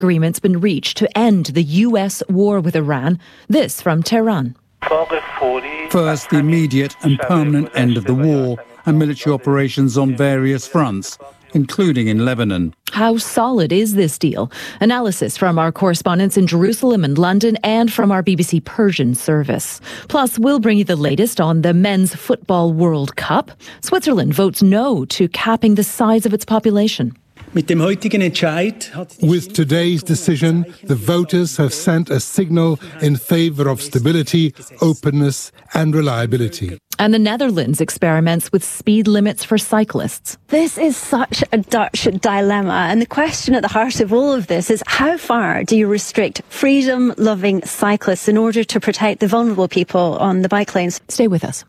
Agreement's been reached to end the US war with Iran. This from Tehran. First, the immediate and permanent end of the war and military operations on various fronts, including in Lebanon. How solid is this deal? Analysis from our correspondents in Jerusalem and London and from our BBC Persian service. Plus, we'll bring you the latest on the Men's Football World Cup. Switzerland votes no to capping the size of its population. With today's decision, the voters have sent a signal in favour of stability, openness and reliability. And the Netherlands experiments with speed limits for cyclists. This is such a Dutch dilemma. And the question at the heart of all of this is how far do you restrict freedom-loving cyclists in order to protect the vulnerable people on the bike lanes? Stay with us.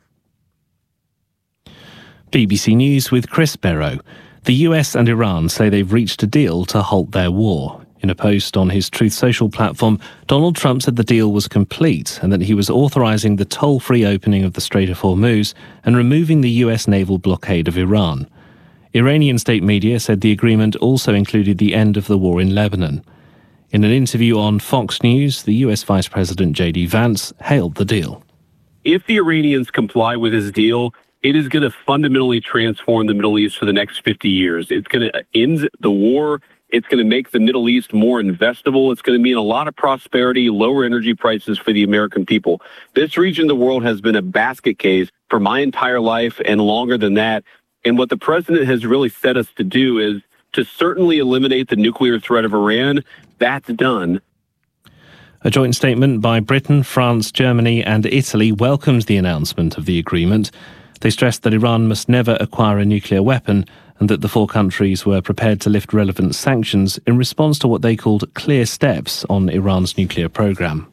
BBC News with Chris Barrow. The US and Iran say they've reached a deal to halt their war. In a post on his Truth Social platform, Donald Trump said the deal was complete and that he was authorising the toll-free opening of the Strait of Hormuz and removing the US naval blockade of Iran. Iranian state media said the agreement also included the end of the war in Lebanon. In an interview on Fox News, the US Vice President J.D. Vance hailed the deal. If the Iranians comply with this deal, it is going to fundamentally transform the Middle East for the next 50 years. It's going to end the war. It's going to make the Middle East more investable. It's going to mean a lot of prosperity, lower energy prices for the American people. This region of the world has been a basket case for my entire life and longer than that. And what the president has really set us to do is to certainly eliminate the nuclear threat of Iran. That's done. A joint statement by Britain, France, Germany and Italy welcomes the announcement of the agreement. They stressed that Iran must never acquire a nuclear weapon and that the four countries were prepared to lift relevant sanctions in response to what they called clear steps on Iran's nuclear program.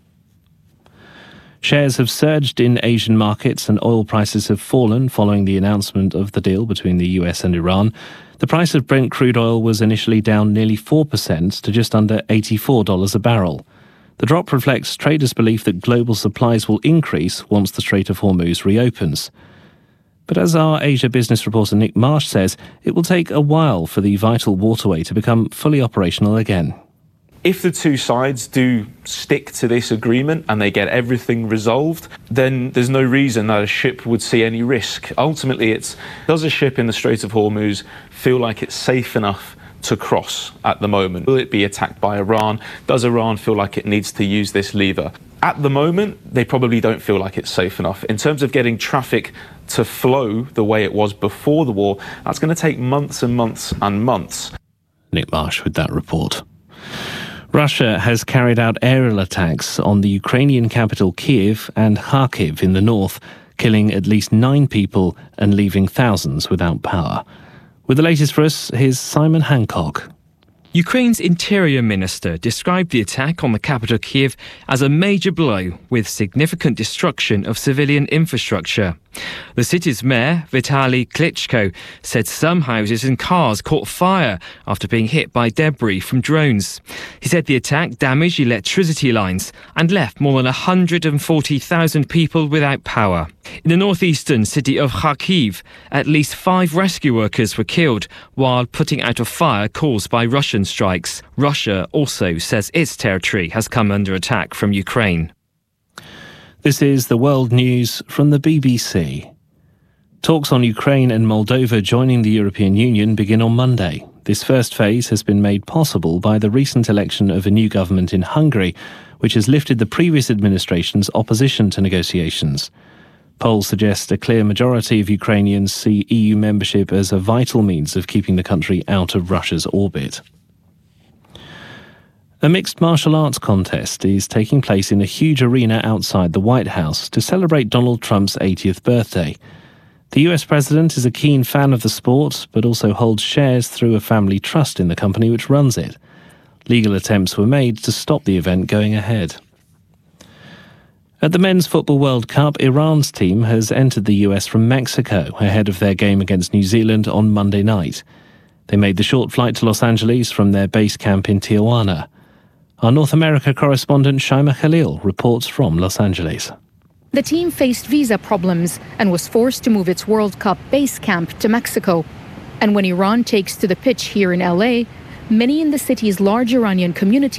Shares have surged in Asian markets and oil prices have fallen following the announcement of the deal between the US and Iran. The price of Brent crude oil was initially down nearly 4% to just under $84 a barrel. The drop reflects traders' belief that global supplies will increase once the Strait of Hormuz reopens. But as our Asia business reporter Nick Marsh says, it will take a while for the vital waterway to become fully operational again. If the two sides do stick to this agreement and they get everything resolved, then there's no reason that a ship would see any risk. Ultimately, does a ship in the Strait of Hormuz feel like it's safe enough to cross at the moment? Will it be attacked by Iran? Does Iran feel like it needs to use this lever? At the moment, they probably don't feel like it's safe enough. In terms of getting traffic to flow the way it was before the war, that's going to take months and months and months. Nick Marsh with that report. Russia has carried out aerial attacks on the Ukrainian capital Kyiv and Kharkiv in the north, killing at least 9 people and leaving thousands without power. With the latest for us, here's Simon Hancock. Ukraine's Interior Minister described the attack on the capital Kyiv as a major blow with significant destruction of civilian infrastructure. The city's mayor, Vitaly Klitschko, said some houses and cars caught fire after being hit by debris from drones. He said the attack damaged electricity lines and left more than 140,000 people without power. In the northeastern city of Kharkiv, at least 5 rescue workers were killed while putting out a fire caused by Russian strikes. Russia also says its territory has come under attack from Ukraine. This is the World News from the BBC. Talks on Ukraine and Moldova joining the European Union begin on Monday. This first phase has been made possible by the recent election of a new government in Hungary, which has lifted the previous administration's opposition to negotiations. Polls suggest a clear majority of Ukrainians see EU membership as a vital means of keeping the country out of Russia's orbit. A mixed martial arts contest is taking place in a huge arena outside the White House to celebrate Donald Trump's 80th birthday. The US president is a keen fan of the sport, but also holds shares through a family trust in the company which runs it. Legal attempts were made to stop the event going ahead. At the Men's Football World Cup, Iran's team has entered the US from Mexico ahead of their game against New Zealand on Monday night. They made the short flight to Los Angeles from their base camp in Tijuana. Our North America correspondent Shaima Khalil reports from Los Angeles. The team faced visa problems and was forced to move its World Cup base camp to Mexico. And when Iran takes to the pitch here in LA, many in the city's large Iranian community